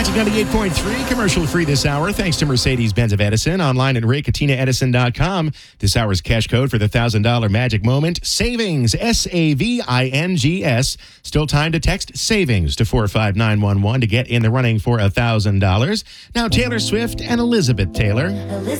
Magic 98.3, commercial free this hour, thanks to Mercedes-Benz of Edison. Online at RayCatinaEdison.com. This hour's cash code for the $1,000 magic moment, savings, SAVINGS. Still time to text savings to 45911 to get in the running for $1,000. Now Taylor Swift and Elizabeth Taylor.